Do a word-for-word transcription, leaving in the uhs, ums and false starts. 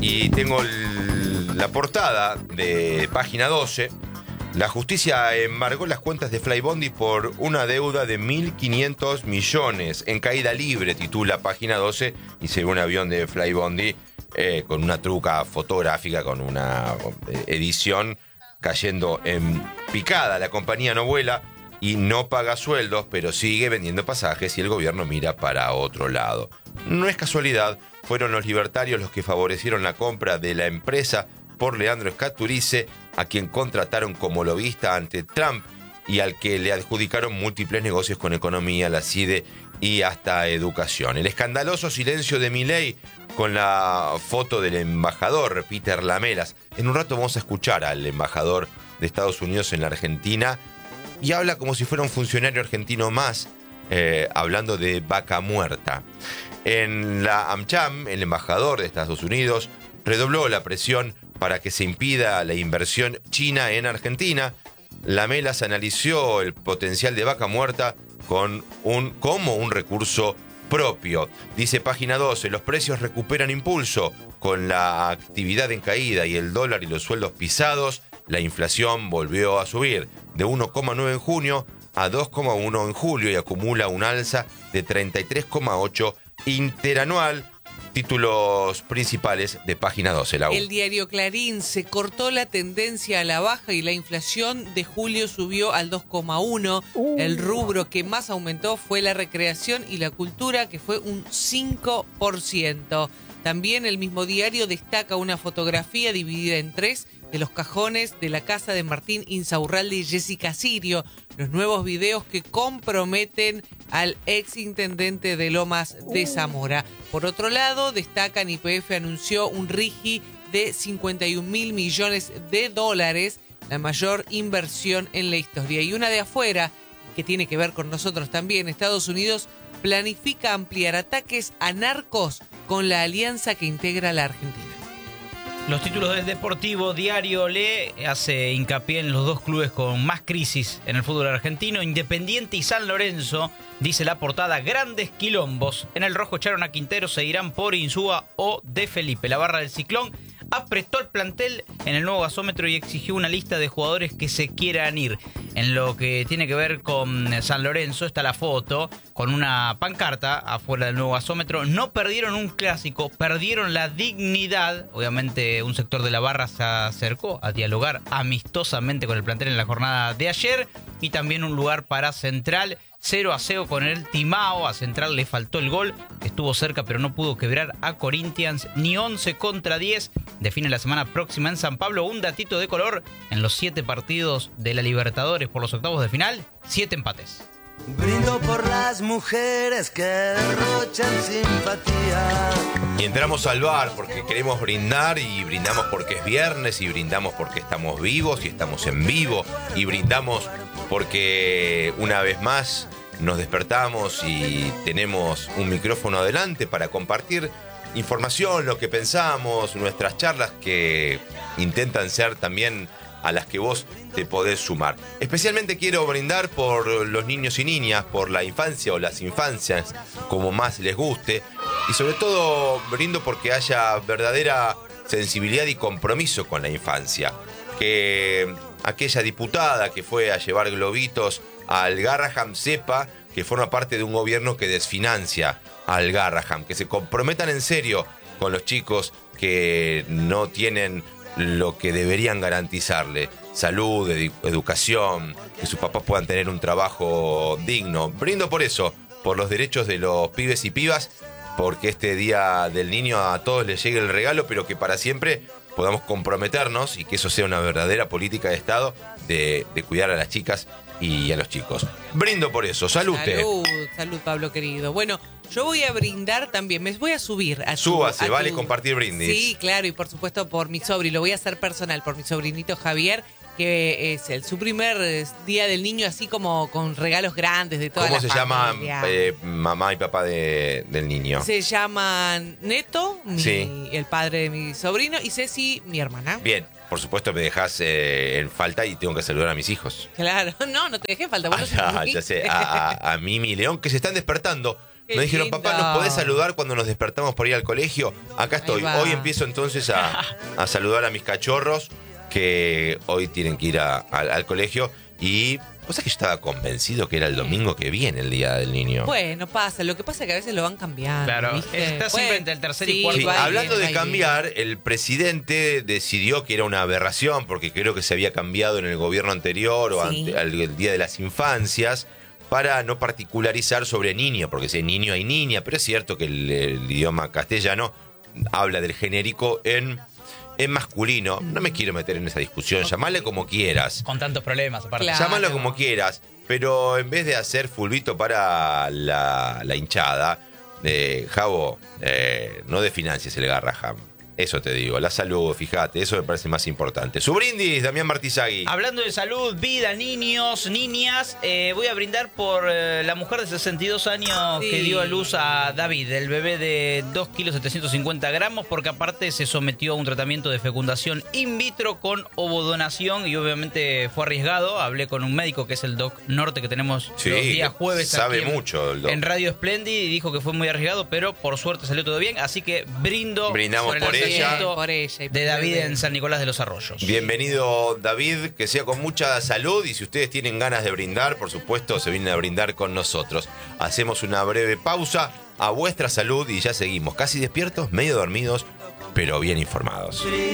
Y tengo el, la portada de Página doce. La justicia embargó las cuentas de Flybondi por una deuda de mil quinientos millones. En caída libre, titula Página doce, y se ve un avión de Flybondi eh, con una truca fotográfica, con una edición cayendo en picada. La compañía no vuela y no paga sueldos, pero sigue vendiendo pasajes y el gobierno mira para otro lado. No es casualidad, fueron los libertarios los que favorecieron la compra de la empresa por Leandro Scaturice, a quien contrataron como lobista ante Trump y al que le adjudicaron múltiples negocios con economía, la C I D E y hasta educación. El escandaloso silencio de Milei con la foto del embajador Peter Lamelas. En un rato vamos a escuchar al embajador de Estados Unidos en la Argentina y habla como si fuera un funcionario argentino más, eh, hablando de vaca muerta. En la AmCham, el embajador de Estados Unidos redobló la presión para que se impida la inversión china en Argentina. Lamelas analizó el potencial de vaca muerta con un, como un recurso propio. Dice Página doce, los precios recuperan impulso con la actividad en caída y el dólar y los sueldos pisados. La inflación volvió a subir de uno coma nueve en junio a dos coma uno en julio y acumula un alza de treinta y tres coma ocho interanual. Títulos principales de Página doce. La U. El diario Clarín: se cortó la tendencia a la baja y la inflación de julio subió al dos coma uno. Uh. El rubro que más aumentó fue la recreación y la cultura, que fue un cinco por ciento. También el mismo diario destaca una fotografía dividida en tres de los cajones de la casa de Martín Insaurralde y Jessica Sirio, los nuevos videos que comprometen al exintendente de Lomas de Zamora. Por otro lado, destacan, Y P F anunció un RIGI de cincuenta y un mil millones de dólares, la mayor inversión en la historia. Y una de afuera, que tiene que ver con nosotros también: Estados Unidos planifica ampliar ataques a narcos con la alianza que integra a la Argentina. Los títulos del Deportivo Diario Le hace hincapié en los dos clubes con más crisis en el fútbol argentino, Independiente y San Lorenzo. Dice la portada: grandes quilombos. En el rojo echaron a Quintero, se irán por Insúa o De Felipe. La barra del Ciclón apretó el plantel en el nuevo gasómetro y exigió una lista de jugadores que se quieran ir. En lo que tiene que ver con San Lorenzo está la foto con una pancarta afuera del nuevo gasómetro. No perdieron un clásico, perdieron la dignidad. Obviamente un sector de la barra se acercó a dialogar amistosamente con el plantel en la jornada de ayer. Y también un lugar para Central, cero a cero con el Timao. A Central le faltó el gol, estuvo cerca pero no pudo quebrar a Corinthians, ni once contra diez. Define la semana próxima en San Pablo. Un datito de color: en los siete partidos de la Libertadores por los octavos de final, siete empates. Brindo por las mujeres que derrochan simpatía. Y entramos al bar porque queremos brindar, y brindamos porque es viernes, y brindamos porque estamos vivos y estamos en vivo, y brindamos porque una vez más nos despertamos y tenemos un micrófono adelante para compartir información, lo que pensamos, nuestras charlas que intentan ser también a las que vos te podés sumar. Especialmente quiero brindar por los niños y niñas, por la infancia o las infancias, como más les guste, y sobre todo brindo porque haya verdadera sensibilidad y compromiso con la infancia. Que aquella diputada que fue a llevar globitos al Garraham sepa que forma parte de un gobierno que desfinancia al Garraham, que se comprometan en serio con los chicos que no tienen lo que deberían garantizarle: salud, edu- educación, que sus papás puedan tener un trabajo digno. Brindo por eso, por los derechos de los pibes y pibas, porque este Día del Niño a todos les llegue el regalo, pero que para siempre podamos comprometernos y que eso sea una verdadera política de Estado de, de cuidar a las chicas y a los chicos. Brindo por eso. Salute. Salud, salud, Pablo querido. Bueno, yo voy a brindar también, me voy a subir a tu, Súbase, a tu... vale compartir brindis. Sí, claro, y por supuesto por mi sobrino, lo voy a hacer personal, por mi sobrinito Javier, que es el, su primer Día del Niño, así como con regalos grandes de toda la ¿Cómo se familia. llaman eh, mamá y papá de, del niño? Se llaman Neto, mi, Sí. el padre de mi sobrino, y Ceci, mi hermana. Bien, por supuesto me dejas eh, en falta y tengo que saludar a mis hijos. Claro, no, no te dejé falta. Vos Ah, no ya, ya sé, a, a, a Mimi y León, que se están despertando. Qué Nos dijeron, lindo. papá, ¿nos podés saludar cuando nos despertamos por ir al colegio? Acá estoy. Ahí va. Hoy empiezo entonces a, a saludar a mis cachorros que hoy tienen que ir a- al- al colegio. Y vos sabés que yo estaba convencido que era el domingo que viene el Día del Niño. Bueno, pasa. Lo que pasa es que a veces lo van cambiando. Claro, ¿viste? está siempre Bueno, entre el tercer y sí, cuarto. Sí, va y hablando viene, va de y cambiar, el presidente decidió que era una aberración porque creo que se había cambiado en el gobierno anterior o Sí. ante- al el Día de las Infancias para no particularizar sobre niño, porque si hay niño hay niña, pero es cierto que el, el idioma castellano habla del genérico en, en masculino. No me quiero meter en esa discusión, llamale como quieras. Con tantos problemas, aparte. Claro. Llámalo como quieras, pero en vez de hacer fulbito para la, la hinchada, eh, Javo, eh, no desfinancies el Garraham. Eso te digo, la salud, fíjate, eso me parece más importante. Su brindis, Damián Martizagui. Hablando de salud, vida, niños, niñas, eh, voy a brindar por eh, la mujer de sesenta y dos años Sí. que dio a luz a David, el bebé de dos kilos setecientos cincuenta gramos, porque aparte se sometió a un tratamiento de fecundación in vitro con ovodonación y obviamente fue arriesgado. Hablé con un médico que es el Doc Norte que tenemos Sí, los días jueves sabe aquí en- mucho el Doc. en Radio Splendid y dijo que fue muy arriesgado, pero por suerte salió todo bien, así que brindo Brindamos el por ella. nacimiento Por ella y por de el David bebé. en San Nicolás de los Arroyos. Bienvenido, David, que sea con mucha salud y si ustedes tienen ganas de brindar, por supuesto, se vienen a brindar con nosotros. Hacemos una breve pausa a vuestra salud y ya seguimos, casi despiertos, medio dormidos, pero bien informados.